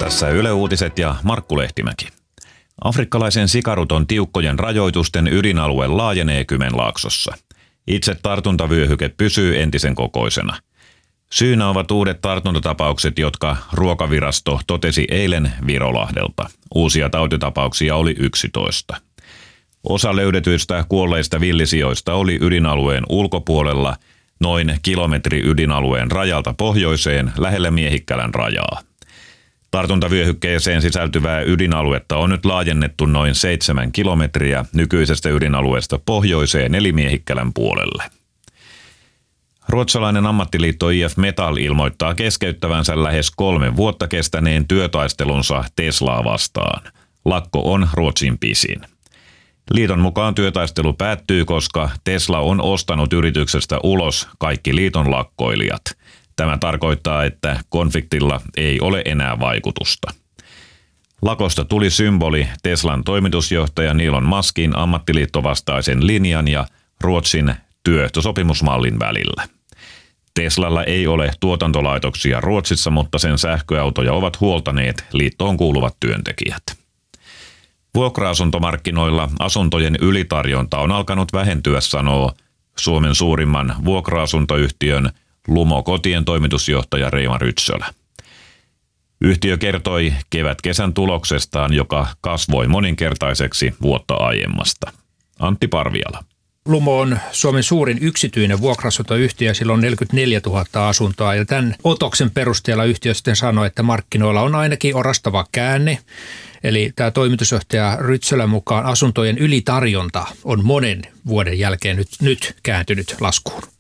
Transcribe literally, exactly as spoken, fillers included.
Tässä Yle Uutiset ja Markku Lehtimäki. Afrikkalaisen sikaruton tiukkojen rajoitusten ydinalue laajenee Kymenlaaksossa. Itse tartuntavyöhyke pysyy entisen kokoisena. Syynä ovat uudet tartuntatapaukset, jotka Ruokavirasto totesi eilen Virolahdelta. Uusia tautitapauksia oli yksitoista. Osa löydetyistä kuolleista villisijoista oli ydinalueen ulkopuolella noin kilometri ydinalueen rajalta pohjoiseen lähellä Miehikkälän rajaa. Tartuntavyöhykkeeseen sisältyvää ydinaluetta on nyt laajennettu noin seitsemän kilometriä nykyisestä ydinalueesta pohjoiseen eli Miehikkälän puolelle. Ruotsalainen ammattiliitto I F Metall ilmoittaa keskeyttävänsä lähes kolme vuotta kestäneen työtaistelunsa Teslaa vastaan. Lakko on Ruotsin pisin. Liiton mukaan työtaistelu päättyy, koska Tesla on ostanut yrityksestä ulos kaikki liiton lakkoilijat. Tämä tarkoittaa, että konfliktilla ei ole enää vaikutusta. Lakosta tuli symboli Teslan toimitusjohtajan Elon Muskin ammattiliittovastaisen linjan ja Ruotsin työehtosopimusmallin välillä. Teslalla ei ole tuotantolaitoksia Ruotsissa, mutta sen sähköautoja ovat huoltaneet liittoon kuuluvat työntekijät. Vuokra-asuntomarkkinoilla asuntojen ylitarjonta on alkanut vähentyä, sanoo Suomen suurimman vuokra-asuntoyhtiön Lumo Kotien toimitusjohtaja Reima Rytsölä. Yhtiö kertoi kevät-kesän tuloksestaan, joka kasvoi moninkertaiseksi vuotta aiemmasta. Antti Parviala. Lumo on Suomen suurin yksityinen vuokra-asuntoyhtiö, sillä on neljäkymmentäneljätuhatta asuntoa ja tämän otoksen perusteella yhtiö sitten sanoi, että markkinoilla on ainakin orastava käänne. Eli tämä toimitusjohtaja Rytsölän mukaan asuntojen ylitarjonta on monen vuoden jälkeen nyt, nyt kääntynyt laskuun.